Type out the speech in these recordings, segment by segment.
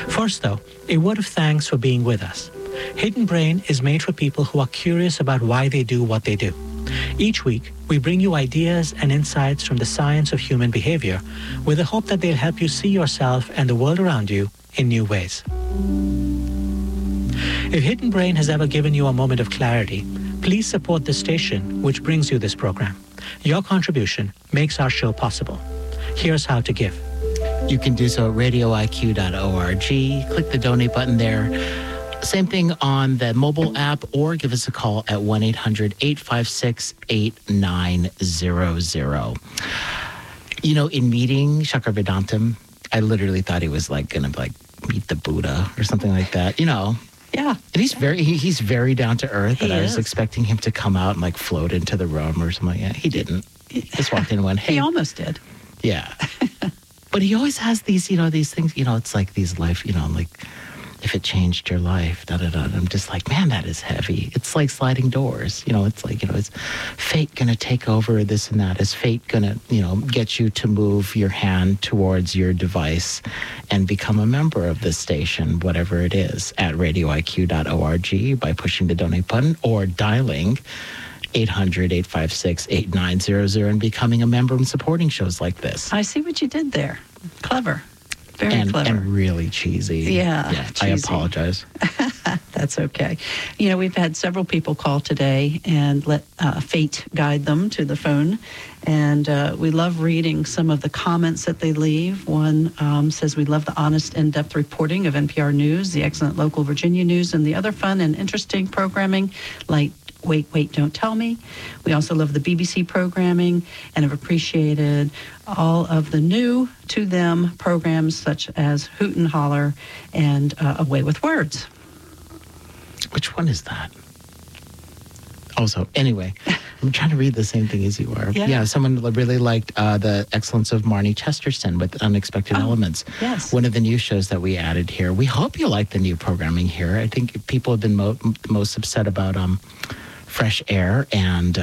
First, though, a word of thanks for being with us. Hidden Brain is made for people who are curious about why they do what they do. Each week, we bring you ideas and insights from the science of human behavior with the hope that they'll help you see yourself and the world around you in new ways. If Hidden Brain has ever given you a moment of clarity, please support the station which brings you this program. Your contribution makes our show possible. Here's how to give. You can do so at radioiq.org. Click the donate button there. Same thing on the mobile app, or give us a call at 1-800-856-8900. You know, in meeting Chakravedantam, I literally thought he was like going to like meet the Buddha or something like that, you know. Yeah. And he's very down to earth, but I was is. expecting him to come out and like float into the room or something like that. He didn't. He just walked in and went, hey. He almost did. Yeah. But he always has these, you know, these things, you know, it's like these life, you know, like if it changed your life, da-da-da. And I'm just like, man, that is heavy. It's like sliding doors. You know, it's like, you know, is fate going to take over this and that? Is fate going to, you know, get you to move your hand towards your device and become a member of this station, whatever it is, at radioiq.org by pushing the donate button or dialing 800-856-8900 and becoming a member and supporting shows like this. I see what you did there. Clever. Very clever. And really cheesy. Yeah, cheesy. I apologize. That's okay. You know, we've had several people call today and let fate guide them to the phone. And we love reading some of the comments that they leave. One says, we love the honest, in-depth reporting of NPR News, the excellent local Virginia news, and the other fun and interesting programming like Wait, Don't Tell Me. We also love the BBC programming and have appreciated all of the new to them programs such as Hoot and Holler and Away with Words. Which one is that? Also, anyway, I'm trying to read the same thing as you are. Yeah, someone really liked the excellence of Marnie Chesterton with Unexpected Elements. Yes. One of the new shows that we added here. We hope you like the new programming here. I think people have been most upset about Fresh Air and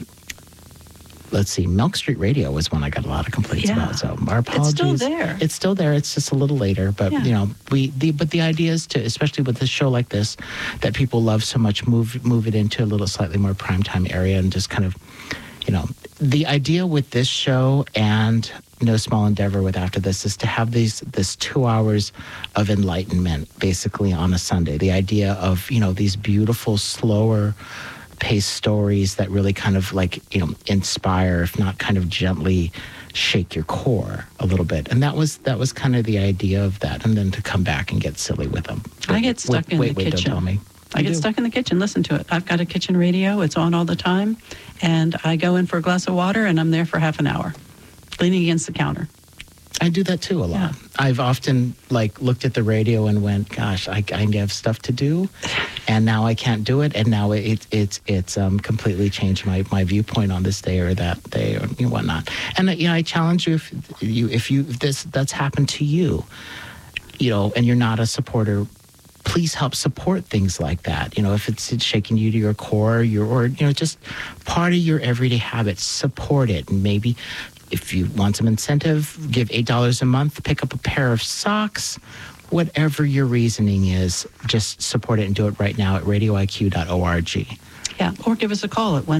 let's see, Milk Street Radio was one I got a lot of complaints about. So our apologies. It's still there. It's still there. It's just a little later, but you know, but the idea is to, especially with a show like this that people love so much, move it into a little slightly more primetime area and just kind of, you know, the idea with this show and No Small Endeavor with After This is to have this 2 hours of enlightenment basically on a Sunday. The idea of, you know, these beautiful, slower paced stories that really kind of like, you know, inspire, if not kind of gently shake your core a little bit. And that was kind of the idea of that. And then to come back and get silly with them. I get stuck in the kitchen. Don't tell me. I get stuck in the kitchen, listen to it. I've got a kitchen radio. It's on all the time. And I go in for a glass of water and I'm there for half an hour, leaning against the counter. I do that too a lot. Yeah. I've often like looked at the radio and went, gosh, I have stuff to do and now I can't do it. And now it's completely changed my viewpoint on this day or that day or whatnot. And you know, I challenge you if that's happened to you, you know, and you're not a supporter, please help support things like that. You know, if it's shaking you to your core, or you know, just part of your everyday habits, support it. And maybe if you want some incentive, give $8 a month, pick up a pair of socks, whatever your reasoning is, just support it and do it right now at radioiq.org. Yeah, or give us a call at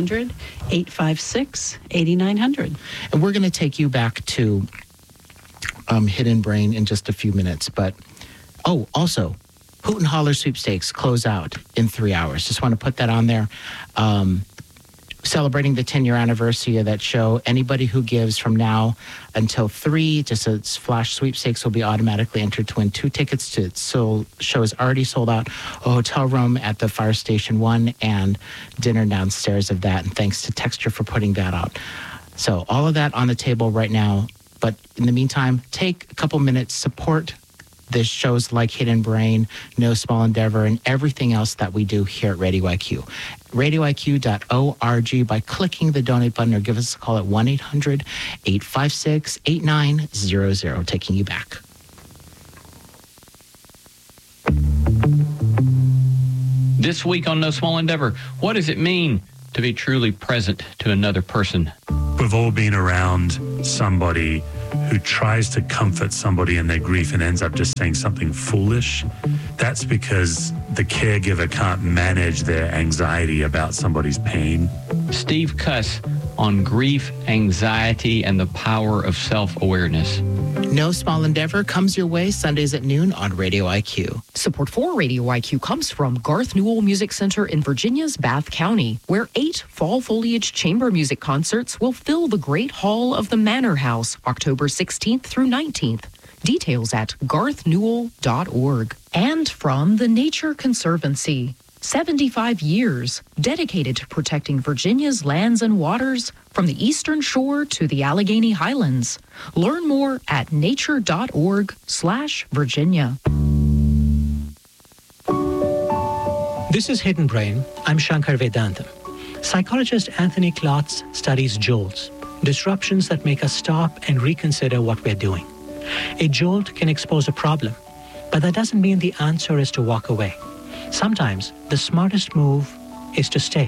1-800-856-8900. And we're going to take you back to Hidden Brain in just a few minutes. But, also, Hoot and Holler sweepstakes close out in 3 hours. Just want to put that on there. Celebrating the 10-year anniversary of that show. Anybody who gives from now until 3, just a flash sweepstakes, will be automatically entered to win 2 tickets to its show is already sold out, a hotel room at the Fire Station 1 and dinner downstairs of that. And thanks to Texture for putting that out. So all of that on the table right now. But in the meantime, take a couple minutes, support this shows like Hidden Brain, No Small Endeavor, and everything else that we do here at Radio IQ. RadioIQ.org by clicking the donate button or give us a call at 1-800-856-8900, taking you back. This week on No Small Endeavor, what does it mean to be truly present to another person? We've all been around somebody who tries to comfort somebody in their grief and ends up just saying something foolish, that's because the caregiver can't manage their anxiety about somebody's pain. Steve Cuss on grief, anxiety, and the power of self-awareness. No Small Endeavor comes your way Sundays at noon on Radio IQ. Support for Radio IQ comes from Garth Newell Music Center in Virginia's Bath County, where 8 fall foliage chamber music concerts will fill the Great Hall of the Manor House October 16th through 19th. Details at garthnewell.org. And from the Nature Conservancy. 75 years dedicated to protecting Virginia's lands and waters from the eastern shore to the Allegheny Highlands. Learn more at nature.org/Virginia. This is Hidden Brain. I'm Shankar Vedantam. Psychologist Anthony Klotz studies jolts, disruptions that make us stop and reconsider what we're doing. A jolt can expose a problem, but that doesn't mean the answer is to walk away. Sometimes the smartest move is to stay.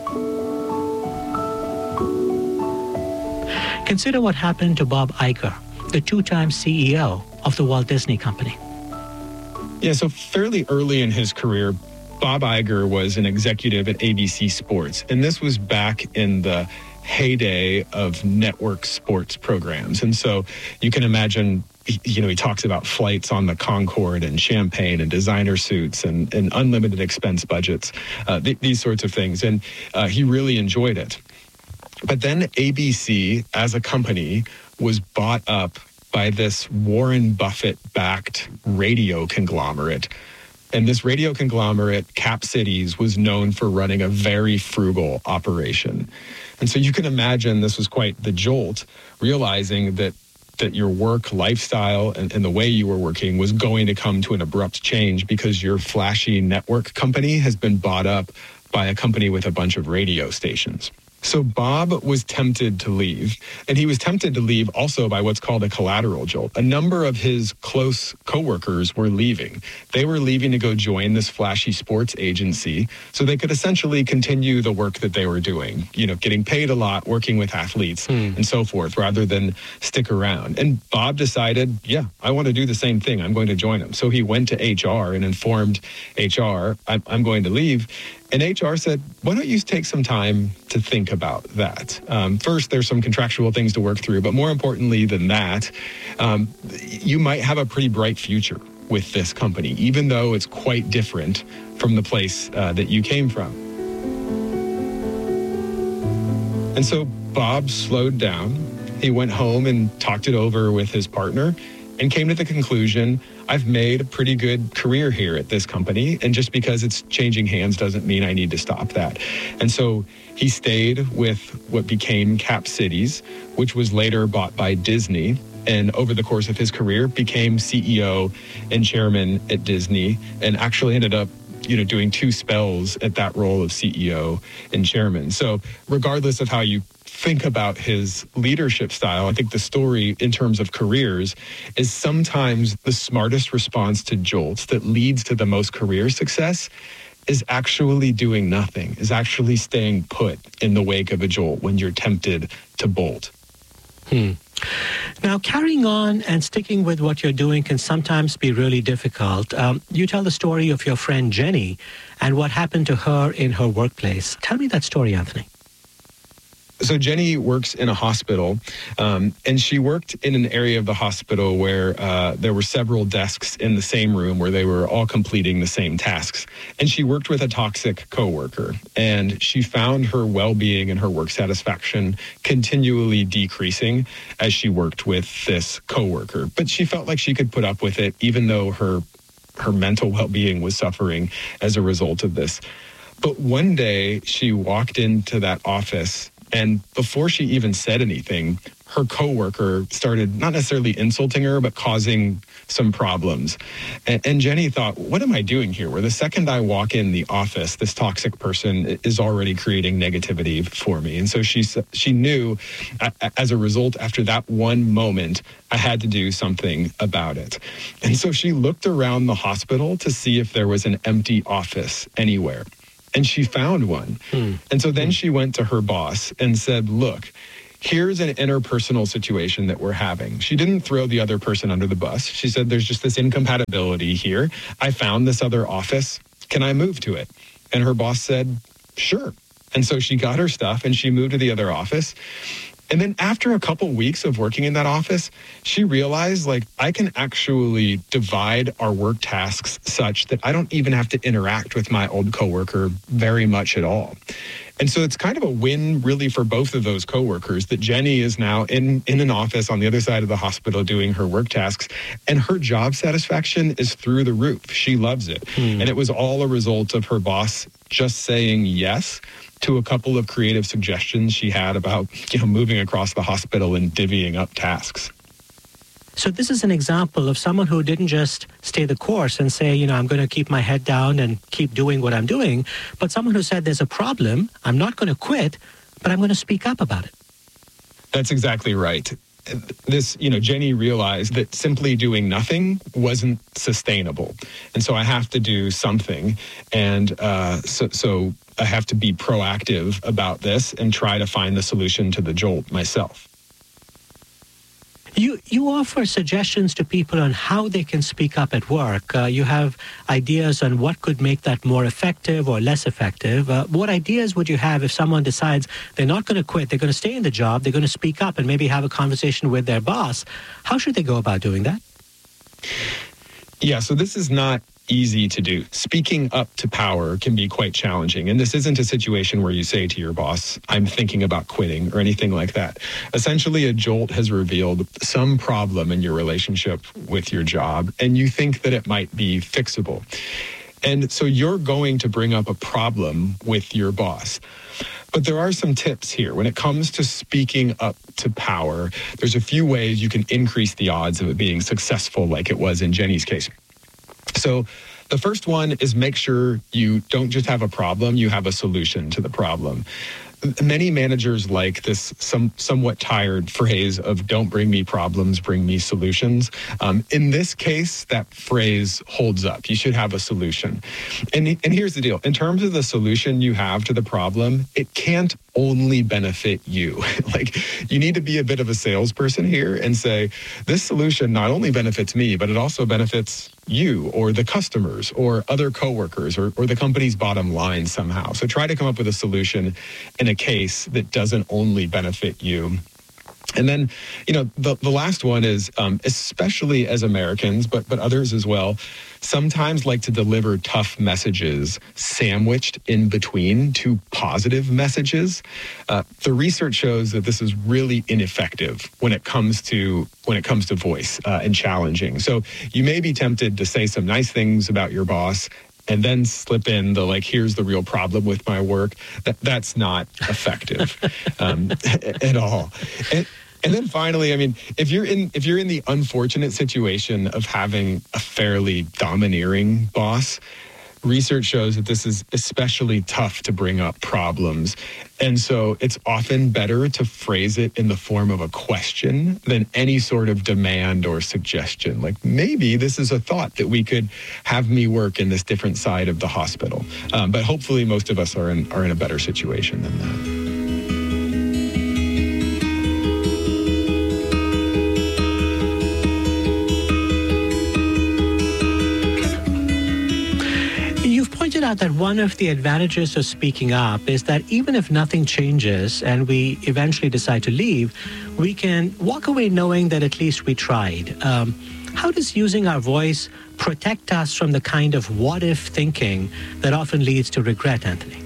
Consider what happened to Bob Iger, the 2-time CEO of the Walt Disney Company. Yeah, so fairly early in his career, Bob Iger was an executive at ABC Sports, and this was back in the heyday of network sports programs. And so you can imagine, he talks about flights on the Concorde and champagne and designer suits and unlimited expense budgets, these sorts of things. And he really enjoyed it. But then ABC as a company was bought up by this Warren Buffett-backed radio conglomerate. And this radio conglomerate, Cap Cities, was known for running a very frugal operation. And so you can imagine this was quite the jolt, realizing that your work lifestyle and the way you were working was going to come to an abrupt change because your flashy network company has been bought up by a company with a bunch of radio stations. So Bob was tempted to leave, and he was tempted to leave also by what's called a collateral jolt. A number of his close coworkers were leaving. They were leaving to go join this flashy sports agency so they could essentially continue the work that they were doing, getting paid a lot, working with athletes and so forth, rather than stick around. And Bob decided, I want to do the same thing. I'm going to join them. So he went to HR and informed HR, I'm going to leave. And HR said, why don't you take some time to think about that? First, there's some contractual things to work through, but more importantly than that, you might have a pretty bright future with this company, even though it's quite different from the place that you came from. And so Bob slowed down. He went home and talked it over with his partner and came to the conclusion, I've made a pretty good career here at this company, and just because it's changing hands doesn't mean I need to stop that. And so he stayed with what became Cap Cities, which was later bought by Disney, and over the course of his career became CEO and chairman at Disney, and actually ended up doing 2 spells at that role of CEO and chairman. So regardless of how you think about his leadership style, I think the story in terms of careers is sometimes the smartest response to jolts that leads to the most career success is actually doing nothing, is actually staying put in the wake of a jolt when you're tempted to bolt. Now, carrying on and sticking with what you're doing can sometimes be really difficult. You tell the story of your friend Jenny and what happened to her in her workplace. Tell me that story, Anthony. So Jenny works in a hospital, and she worked in an area of the hospital where there were several desks in the same room where they were all completing the same tasks. And she worked with a toxic coworker, and she found her well-being and her work satisfaction continually decreasing as she worked with this coworker. But she felt like she could put up with it, even though her mental well-being was suffering as a result of this. But one day she walked into that office, and before she even said anything, her coworker started not necessarily insulting her, but causing some problems. And Jenny thought, what am I doing here? Where the second I walk in the office, this toxic person is already creating negativity for me. And so she knew, as a result, after that one moment, I had to do something about it. And so she looked around the hospital to see if there was an empty office anywhere. And she found one. And so then she went to her boss and said, look, here's an interpersonal situation that we're having. She didn't throw the other person under the bus. She said, there's just this incompatibility here. I found this other office. Can I move to it? And her boss said, sure. And so she got her stuff and she moved to the other office. And then after a couple weeks of working in that office, she realized, like, I can actually divide our work tasks such that I don't even have to interact with my old coworker very much at all. And so it's kind of a win, really, for both of those coworkers, that Jenny is now in an office on the other side of the hospital doing her work tasks, and her job satisfaction is through the roof. She loves it. And it was all a result of her boss just saying yes to a couple of creative suggestions she had about, moving across the hospital and divvying up tasks. So this is an example of someone who didn't just stay the course and say, I'm going to keep my head down and keep doing what I'm doing, but someone who said there's a problem, I'm not going to quit, but I'm going to speak up about it. That's exactly right. This, Jenny realized that simply doing nothing wasn't sustainable. And so I have to do something. And so I have to be proactive about this and try to find the solution to the jolt myself. You offer suggestions to people on how they can speak up at work. You have ideas on what could make that more effective or less effective. What ideas would you have if someone decides they're not going to quit, they're going to stay in the job, they're going to speak up and maybe have a conversation with their boss? How should they go about doing that? Yeah, so this is not easy to do. Speaking up to power can be quite challenging. And this isn't a situation where you say to your boss, I'm thinking about quitting or anything like that. Essentially, a jolt has revealed some problem in your relationship with your job, and you think that it might be fixable. And so you're going to bring up a problem with your boss. But there are some tips here. When it comes to speaking up to power, there's a few ways you can increase the odds of it being successful, like it was in Jenny's case. So the first one is make sure you don't just have a problem, you have a solution to the problem. Many managers like this somewhat tired phrase of don't bring me problems, bring me solutions. In this case, that phrase holds up. You should have a solution. And here's the deal. In terms of the solution you have to the problem, it can't only benefit you. Like, you need to be a bit of a salesperson here and say, this solution not only benefits me, but it also benefits you or the customers or other coworkers or the company's bottom line somehow. So try to come up with a solution in a case that doesn't only benefit you. And then, the last one is, especially as Americans, but others as well, sometimes like to deliver tough messages sandwiched in between two positive messages. The research shows that this is really ineffective when it comes to voice and challenging. So you may be tempted to say some nice things about your boss and then slip in the, like, here's the real problem with my work. That's not effective at all. And then finally, if you're in the unfortunate situation of having a fairly domineering boss, research shows that this is especially tough to bring up problems. And so it's often better to phrase it in the form of a question than any sort of demand or suggestion. Like, maybe this is a thought that we could have me work in this different side of the hospital. But hopefully most of us are in a better situation than that. Pointed out that one of the advantages of speaking up is that even if nothing changes and we eventually decide to leave, we can walk away knowing that at least we tried. How does using our voice protect us from the kind of what-if thinking that often leads to regret, Anthony?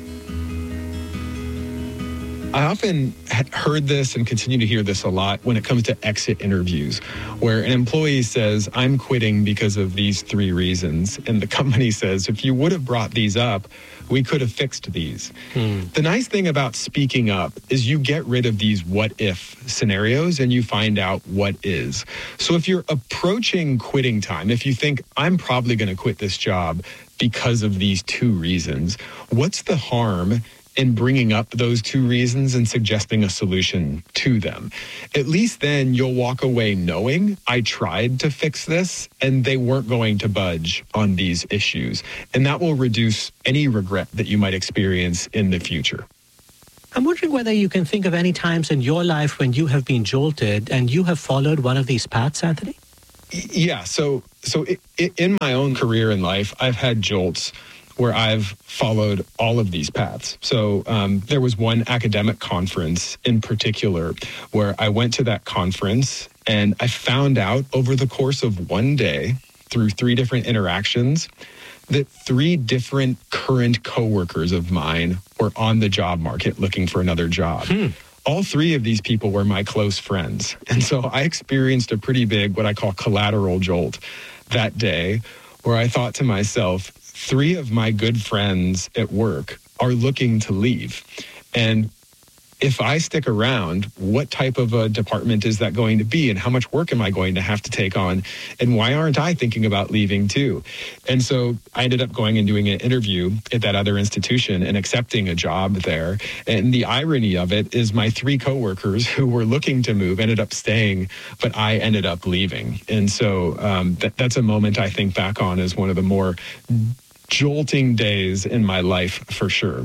I often heard this and continue to hear this a lot when it comes to exit interviews, where an employee says, I'm quitting because of these 3 reasons. And the company says, if you would have brought these up, we could have fixed these. The nice thing about speaking up is you get rid of these what-if scenarios and you find out what is. So if you're approaching quitting time, if you think, I'm probably going to quit this job because of these 2 reasons, what's the harm in bringing up those 2 reasons and suggesting a solution to them? At least then you'll walk away knowing I tried to fix this and they weren't going to budge on these issues. And that will reduce any regret that you might experience in the future. I'm wondering whether you can think of any times in your life when you have been jolted and you have followed one of these paths, Anthony? Yeah. So in my own career in life, I've had jolts where I've followed all of these paths. So there was one academic conference in particular where I went to that conference and I found out over the course of one day through 3 different interactions that 3 different current coworkers of mine were on the job market looking for another job. All 3 of these people were my close friends. And so I experienced a pretty big, what I call collateral jolt that day, where I thought to myself, 3 of my good friends at work are looking to leave. And if I stick around, what type of a department is that going to be? And how much work am I going to have to take on? And why aren't I thinking about leaving too? And so I ended up going and doing an interview at that other institution and accepting a job there. And the irony of it is my 3 coworkers who were looking to move ended up staying, but I ended up leaving. And so that's a moment I think back on as one of the more jolting days in my life for sure.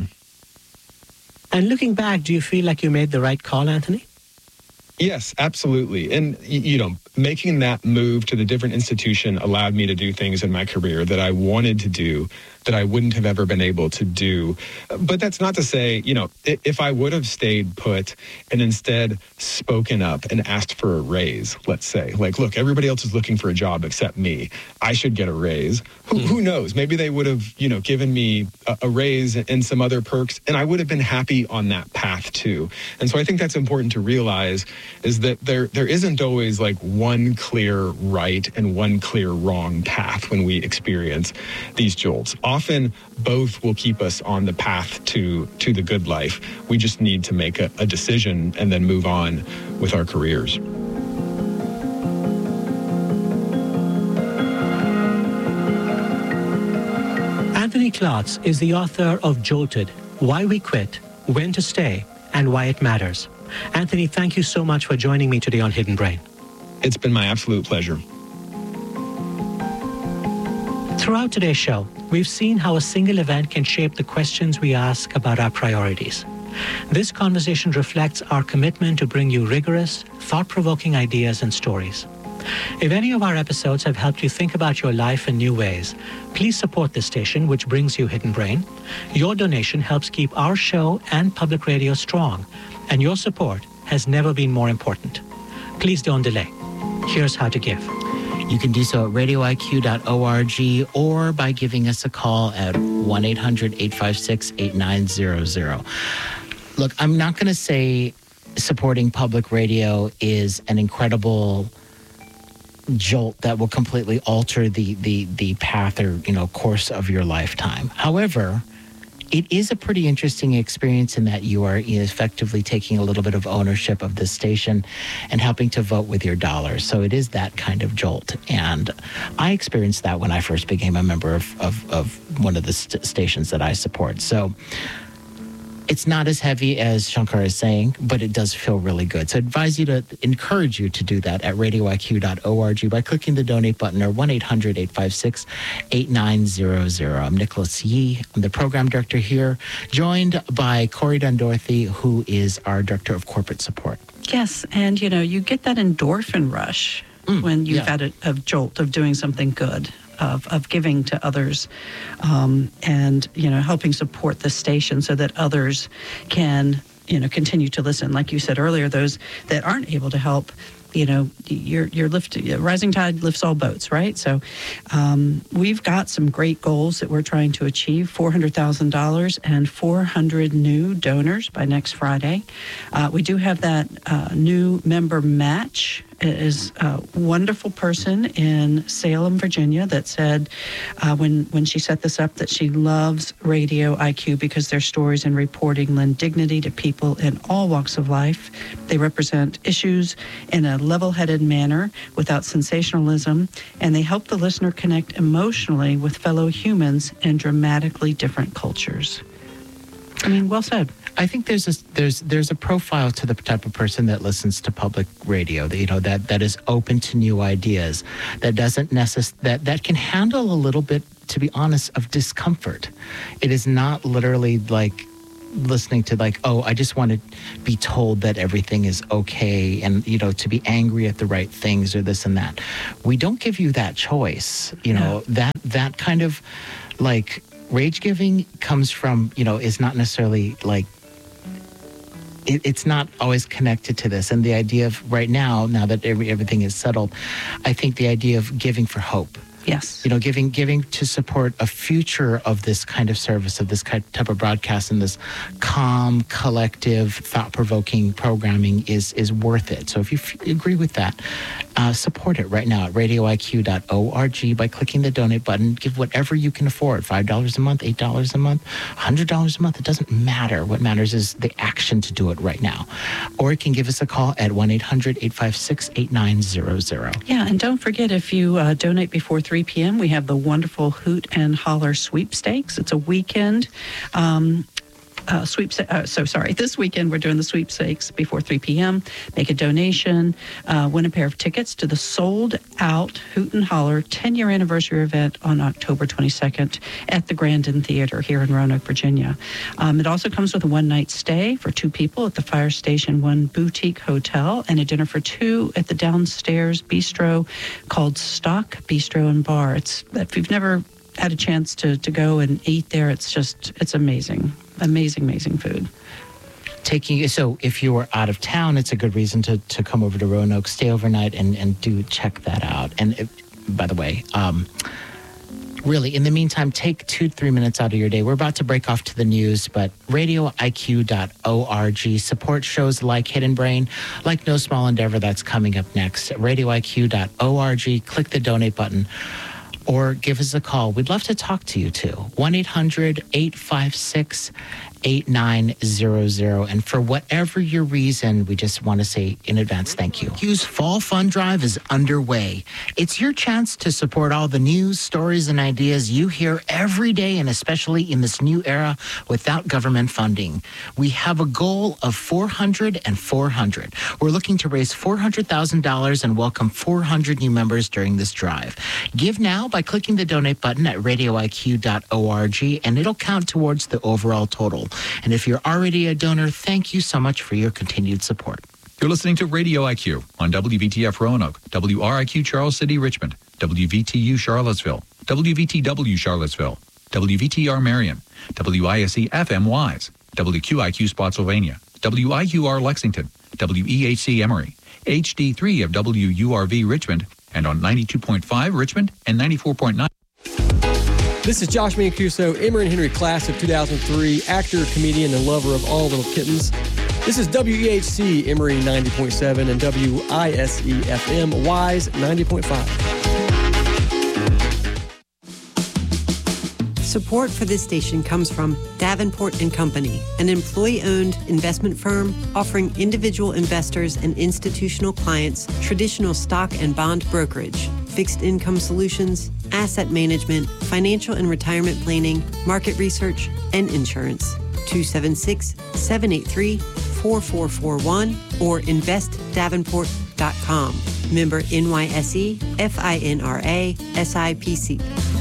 And looking back, do you feel like you made the right call, Anthony? Yes, absolutely. And, making that move to the different institution allowed me to do things in my career that I wanted to do that I wouldn't have ever been able to do. But that's not to say, if I would have stayed put and instead spoken up and asked for a raise, let's say, like, look, everybody else is looking for a job except me. I should get a raise. Who knows? Maybe they would have, given me a raise and some other perks, and I would have been happy on that path too. And so I think that's important to realize is that there isn't always like one clear right and one clear wrong path when we experience these jolts. Often both will keep us on the path to the good life. We just need to make a decision and then move on with our careers. Anthony Klotz is the author of Jolted, Why We Quit, When to Stay, and Why It Matters. Anthony, thank you so much for joining me today on Hidden Brain. It's been my absolute pleasure. Throughout today's show, we've seen how a single event can shape the questions we ask about our priorities. This conversation reflects our commitment to bring you rigorous, thought-provoking ideas and stories. If any of our episodes have helped you think about your life in new ways, please support this station, which brings you Hidden Brain. Your donation helps keep our show and public radio strong, and your support has never been more important. Please don't delay. Here's how to give. You can do so at radioiq.org or by giving us a call at 1-800-856-8900. Look, I'm not going to say supporting public radio is an incredible jolt that will completely alter the path or course of your lifetime. However, it is a pretty interesting experience in that you are effectively taking a little bit of ownership of the station and helping to vote with your dollars. So it is that kind of jolt. And I experienced that when I first became a member of one of the stations that I support. So it's not as heavy as Shankar is saying, but it does feel really good. So I encourage you to do that at radioiq.org by clicking the donate button or 1-800-856-8900. I'm Nicholas Yee. I'm the program director here, joined by Corey Dundorthy, who is our director of corporate support. Yes, and you get that endorphin rush when you've had a jolt of doing something good. Of giving to others and, helping support the station so that others can, continue to listen. Like you said earlier, those that aren't able to help, you're lifting, rising tide lifts all boats, right? So we've got some great goals that we're trying to achieve, $400,000 and 400 new donors by next Friday. We do have that new member match. It is a wonderful person in Salem, Virginia, that said when she set this up that she loves Radio IQ because their stories and reporting lend dignity to people in all walks of life. They represent issues in a level-headed manner without sensationalism, and they help the listener connect emotionally with fellow humans in dramatically different cultures. I mean, well said. I think there's a profile to the type of person that listens to public radio, that is open to new ideas, that doesn't that can handle a little bit, to be honest, of discomfort. It is not literally like listening to like, oh, I just want to be told that everything is okay and, you know, to be angry at the right things or this and that. We don't give you that choice. You know, that kind of like rage giving comes from, you know, is not necessarily like, it's not always connected to this. And the idea of right now that everything is settled, I think the idea of giving for hope. Yes. You know, giving to support a future of this kind of service, of this type of broadcast, and this calm, collective, thought-provoking programming is worth it. So if you agree with that, support it right now at radioiq.org by clicking the donate button. Give whatever you can afford, $5 a month, $8 a month, $100 a month. It doesn't matter. What matters is the action to do it right now. Or you can give us a call at 1-800-856-8900. Yeah, and don't forget, if you donate before 3 p.m., we have the wonderful Hoot and Holler sweepstakes. It's a weekend this weekend we're doing the sweepstakes before 3 p.m. Make a donation, win a pair of tickets to the sold-out Hoot and Holler 10-year anniversary event on October 22nd at the Grandin Theater here in Roanoke, Virginia. It also comes with a one-night stay for 2 people at the Fire Station 1 Boutique Hotel and a dinner for 2 at the downstairs bistro called Stock Bistro and Bar. If you've never had a chance to go and eat there, it's amazing. Amazing food. So if you are out of town, it's a good reason to come over to Roanoke, stay overnight, and do check that out. And by the way, really, in the meantime, take 2-3 minutes out of your day. We're about to break off to the news, but radioiq.org. Support shows like Hidden Brain, like No Small Endeavor. That's coming up next. Radioiq.org. Click the donate button. Or give us a call. We'd love to talk to you too. 1-800-856-8900. And for whatever your reason, we just want to say in advance, thank you. Q's Fall Fund Drive is underway. It's your chance to support all the news, stories, and ideas you hear every day, and especially in this new era without government funding. We have a goal of 400 and 400. We're looking to raise $400,000 and welcome 400 new members during this drive. Give now by clicking the donate button at radioiq.org, and it'll count towards the overall total. And if you're already a donor, thank you so much for your continued support. You're listening to Radio IQ on WVTF Roanoke, WRIQ Charles City, Richmond, WVTU Charlottesville, WVTW Charlottesville, WVTR Marion, WISE FM Wise, WQIQ Spotsylvania, WIUR Lexington, WEHC Emory, HD3 of WURV Richmond, and on 92.5 Richmond and 94.9. This is Josh Mancuso, Emory and Henry class of 2003, actor, comedian, and lover of all little kittens. This is WEHC Emory 90.7 and WISE FM Wise 90.5. Support for this station comes from Davenport & Company, an employee-owned investment firm offering individual investors and institutional clients traditional stock and bond brokerage, fixed income solutions, asset management, financial and retirement planning, market research, and insurance. 276-783-4441 or investdavenport.com. Member NYSE, FINRA, SIPC.